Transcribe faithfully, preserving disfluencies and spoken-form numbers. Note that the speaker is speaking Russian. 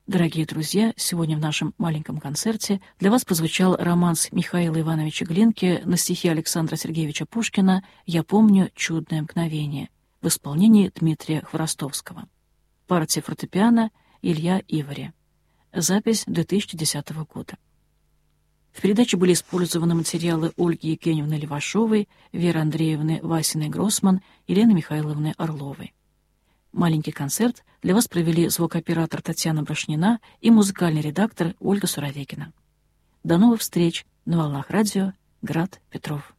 Дорогие друзья, сегодня в нашем маленьком концерте для вас прозвучал романс Михаила Ивановича Глинки на стихи Александра Сергеевича Пушкина «Я помню чудное мгновение» в исполнении Дмитрия Хворостовского. Партия фортепиано Илья Ивари. Запись две тысячи десятого года. В передаче были использованы материалы Ольги Евгеньевны Левашовой, Веры Андреевны Васиной-Гроссман, Елены Михайловны Орловой. Маленький концерт для вас провели звукооператор Татьяна Брошнина и музыкальный редактор Ольга Суровекина. До новых встреч на волнах радио «Град Петров».